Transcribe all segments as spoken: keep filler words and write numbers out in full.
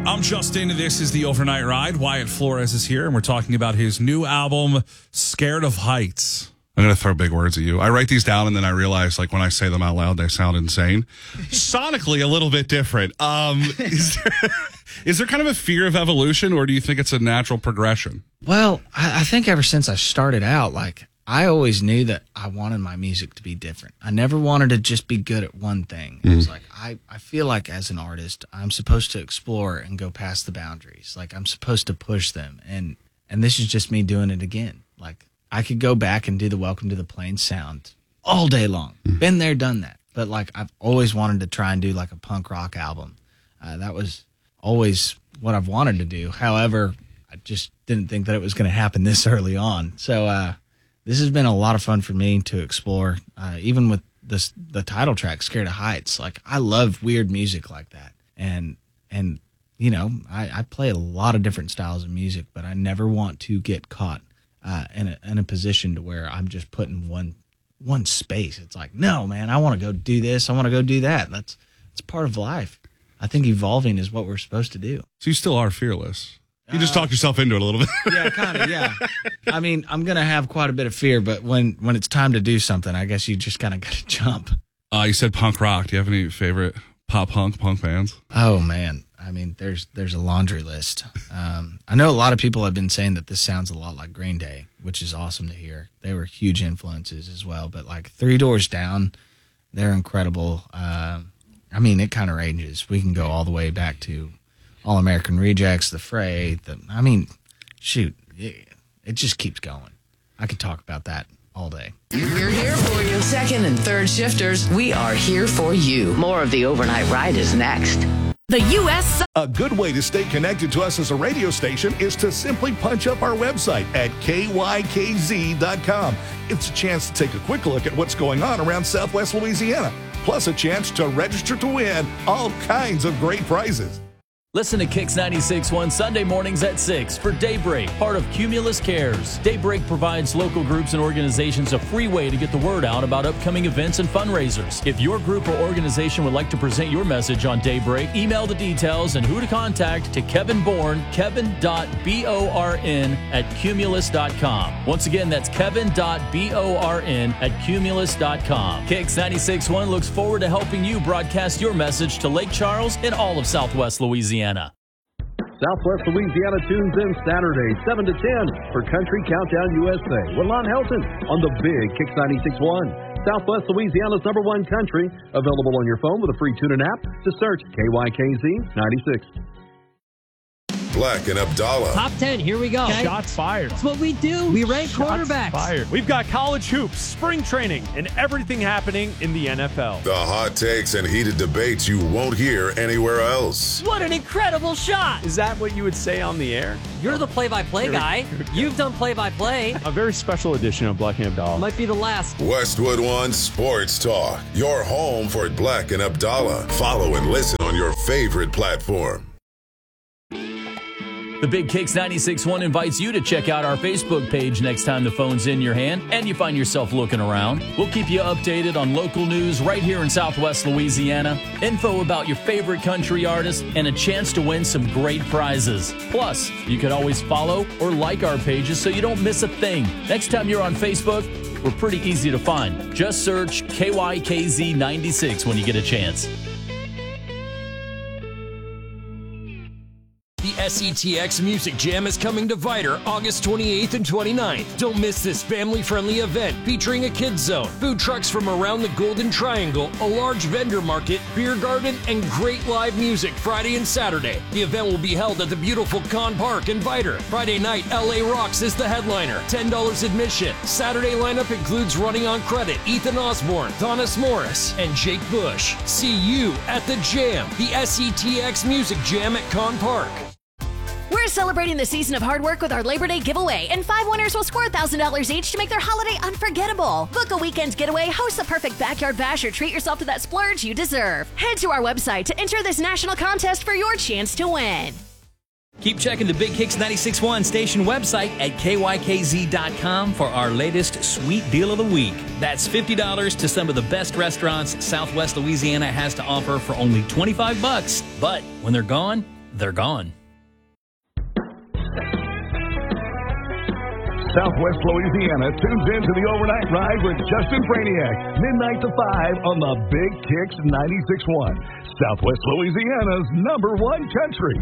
I'm Justin. This is the Overnight Ride. Wyatt Flores is here, and we're talking about his new album, Scared of Heights. I'm going to throw big words at you. I write these down, and then I realize, like, when I say them out loud, they sound insane. Sonically, a little bit different. Um, is, there, is there kind of a fear of evolution, or do you think it's a natural progression? Well, I, I think ever since I started out, like, I always knew that I wanted my music to be different. I never wanted to just be good at one thing. Mm-hmm. It was like, I, I feel like as an artist, I'm supposed to explore and go past the boundaries. Like, I'm supposed to push them. And, and this is just me doing it again. Like, I could go back and do the Welcome to the Plains sound all day long. Mm-hmm. Been there, done that. But, like, I've always wanted to try and do, like, a punk rock album. Uh, that was always what I've wanted to do. However, I just didn't think that it was going to happen this early on. So, uh, this has been a lot of fun for me to explore, uh, even with this, the title track, Scared of Heights. Like, I love weird music like that. And, and you know, I, I play a lot of different styles of music, but I never want to get caught uh, in, a, in a position to where I'm just put in one, one space. It's like, no, man, I want to go do this. I want to go do that. That's, that's part of life. I think evolving is what we're supposed to do. So you still are fearless. You just talked yourself into it a little bit. Yeah, kind of, yeah. I mean, I'm going to have quite a bit of fear, but when, when it's time to do something, I guess you just kind of got to jump. Uh, you said punk rock. Do you have any favorite pop punk, punk bands? Oh, man. I mean, there's there's a laundry list. Um, I know a lot of people have been saying that this sounds a lot like Green Day, which is awesome to hear. They were huge influences as well. But, like, Three Doors Down, they're incredible. Uh, I mean, it kind of ranges. We can go all the way back to All American Rejects, The Fray. The, I mean, shoot, it, it just keeps going. I could talk about that all day. We're here for you. Second and third shifters, we are here for you. More of the Overnight Ride is next. The U S A good way to stay connected to us as a radio station is to simply punch up our website at K Y K Z dot com. It's a chance to take a quick look at what's going on around Southwest Louisiana, plus a chance to register to win all kinds of great prizes. Listen to Kix ninety-six point one Sunday mornings at six for Daybreak, part of Cumulus Cares. Daybreak provides local groups and organizations a free way to get the word out about upcoming events and fundraisers. If your group or organization would like to present your message on Daybreak, email the details and who to contact to Kevin Bourne, kevin dot born at cumulus dot com. Once again, that's kevin dot born at cumulus dot com. Kix ninety-six point one looks forward to helping you broadcast your message to Lake Charles and all of Southwest Louisiana. Southwest Louisiana tunes in Saturday, seven to ten for Country Countdown U S A with Lon Helton on the big Kix ninety-six point one. Southwest Louisiana's number one country, available on your phone with a free TuneIn app. Just search K Y K Z ninety-six. Black and Abdallah. Top ten, here we go. Okay. Shots fired. That's what we do. We rank Shots quarterbacks. Fired. We've got college hoops, spring training, and everything happening in the N F L. The hot takes and heated debates you won't hear anywhere else. What an incredible shot. Is that what you would say on the air? You're the play-by-play guy. You've done play-by-play. A very special edition of Black and Abdallah. Might be the last. Westwood One Sports Talk. Your home for Black and Abdallah. Follow and listen on your favorite platform. The Big Kix ninety-six point one invites you to check out our Facebook page next time the phone's in your hand and you find yourself looking around. We'll keep you updated on local news right here in Southwest Louisiana, info about your favorite country artists, and a chance to win some great prizes. Plus, you can always follow or like our pages so you don't miss a thing. Next time you're on Facebook, we're pretty easy to find. Just search K Y K Z ninety-six when you get a chance. The S E T X Music Jam is coming to Vidor August twenty-eighth and twenty-ninth. Don't miss this family-friendly event featuring a kids zone, food trucks from around the Golden Triangle, a large vendor market, beer garden, and great live music Friday and Saturday. The event will be held at the beautiful Con Park in Vidor. Friday night, L A Rocks is the headliner, ten dollars admission. Saturday lineup includes Running on Credit, Ethan Osborne, Thomas Morris, and Jake Bush. See you at the Jam, the S E T X Music Jam at Con Park. We're celebrating the season of hard work with our Labor Day giveaway, and five winners will score one thousand dollars each to make their holiday unforgettable. Book a weekend getaway, host the perfect backyard bash, or treat yourself to that splurge you deserve. Head to our website to enter this national contest for your chance to win. Keep checking the Big Kix ninety-six point one station website at K Y K Z dot com for our latest sweet deal of the week. That's fifty dollars to some of the best restaurants Southwest Louisiana has to offer for only twenty-five bucks. But when they're gone, they're gone. Southwest Louisiana tunes into the Overnight Ride with Justin Braniak, midnight to five on the Big Kicks ninety-six point one. Southwest Louisiana's number one country.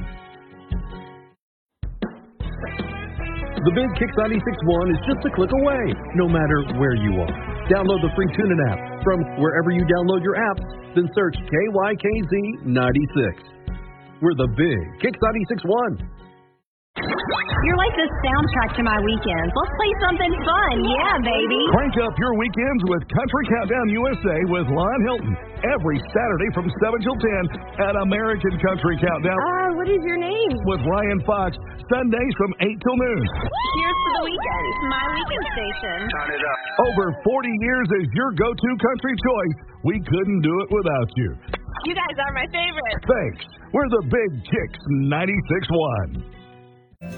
The Big Kicks ninety-six point one is just a click away, no matter where you are. Download the free TuneIn app from wherever you download your apps, then search K Y K Z ninety-six. We're the Big Kicks ninety-six point one. You're like the soundtrack to my weekends. Let's play something fun. Yeah, baby. Crank up your weekends with Country Countdown U S A with Lon Hilton every Saturday from seven till ten at American Country Countdown. Uh, what is your name? With Ryan Fox, Sundays from eight till noon. Here's for the weekend. My weekend station. Turn it up. Over forty years as your go-to country choice. We couldn't do it without you. You guys are my favorite. Thanks. We're the Big Kicks ninety-six point one.